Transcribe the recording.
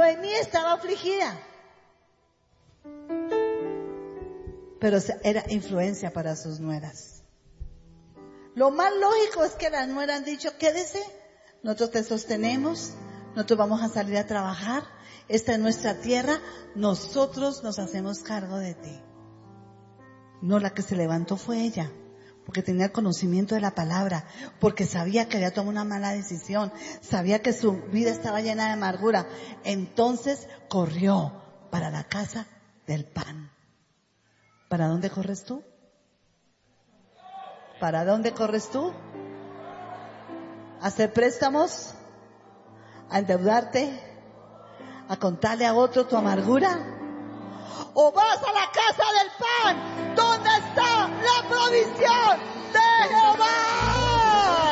Noemí estaba afligida, pero era influencia para sus nueras. Lo más lógico es que las nueras han dicho, quédese, nosotros te sostenemos, nosotros vamos a salir a trabajar, esta es nuestra tierra, nosotros nos hacemos cargo de ti. No, la que se levantó fue ella, porque tenía conocimiento de la palabra, porque sabía que había tomado una mala decisión, sabía que su vida estaba llena de amargura. Entonces corrió para la casa del pan. ¿Para dónde corres tú? ¿Para dónde corres tú? ¿A hacer préstamos? ¿A endeudarte? ¿A contarle a otro tu amargura? ¿O vas a la casa del pan, donde está la provisión de Jehová?